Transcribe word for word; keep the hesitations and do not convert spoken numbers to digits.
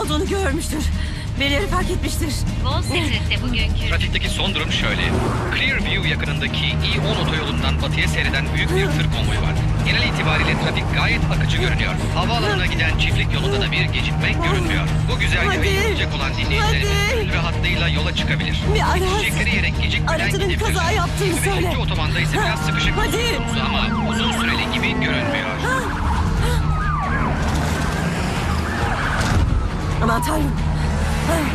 olduğunu görmüştür. Birileri fark etmiştir. Wall Street'te bugünkü... Trafikteki son durum şöyle. Clearview yakınındaki E on otoyolundan batıya seyreden büyük bir tır konvoyu var. Genel itibariyle trafik gayet akıcı görünüyor. Havaalanına giden çiftlik yolunda da bir gecikme görünmüyor. Bu güzergahı Hadi. yürüyecek olan dinleyicilerimiz Hadi. gönül rahatlığıyla yola çıkabilir. Bir ara- Yetişecekleri yere gecikmeden Aracının gidebilir. kaza yaptığını Ve söyle. ikinci otobanda ise biraz sıkışık Hadi. söz konusu ama uzun süreli gibi görünmüyor. Aman tanrım.